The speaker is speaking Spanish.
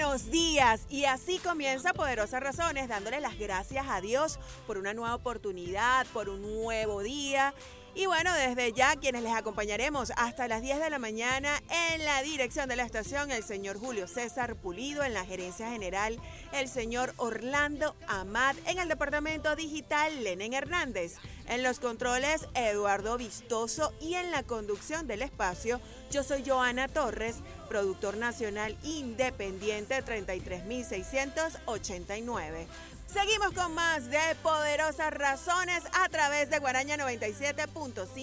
buenos días. Y así comienza Poderosas Razones, dándole las gracias a Dios por una nueva oportunidad, por un nuevo día. Y bueno, desde ya quienes les acompañaremos hasta las 10 de la mañana en la dirección de la estación, el señor Julio César Pulido, en la gerencia general, el señor Orlando Amat, en el departamento digital, Lenen Hernández, en los controles, Eduardo Vistoso, y en la conducción del espacio, yo soy Joana Torres, productor nacional independiente 33689. Seguimos con más de Poderosas Razones a través de Guaraña 97.5